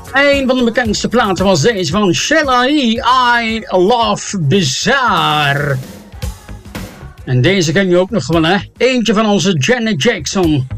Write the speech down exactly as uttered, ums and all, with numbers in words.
Een van de bekendste platen was deze van Shelly, I Love Bizarre. En deze ken je ook nog wel, hè? Eentje van onze Janet Jackson.